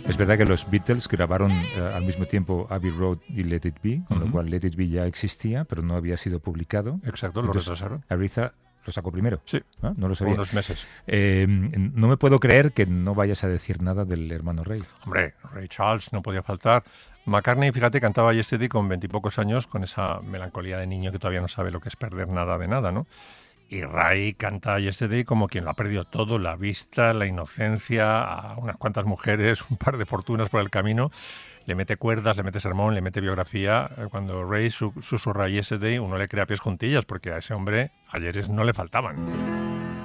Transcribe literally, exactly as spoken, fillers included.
Es verdad que los Beatles grabaron eh, al mismo tiempo Abbey Road y Let It Be, con Uh-huh. lo cual Let It Be ya existía, pero no había sido publicado. Exacto, lo Entonces, retrasaron. Aretha lo sacó primero. Sí, ¿no? No lo por sabía. unos meses. Eh, no me puedo creer que no vayas a decir nada del hermano Ray. Hombre, Ray Charles no podía faltar. McCartney, fíjate, cantaba Yesterday con veintipocos años, con esa melancolía de niño que todavía no sabe lo que es perder nada de nada, ¿no? Y Ray canta Yesterday como quien lo ha perdido todo, la vista, la inocencia, a unas cuantas mujeres, un par de fortunas por el camino. Le mete cuerdas, le mete sermón, le mete biografía. Cuando Ray su- susurra Yesterday, uno le crea pies juntillas, porque a ese hombre ayeres no le faltaban.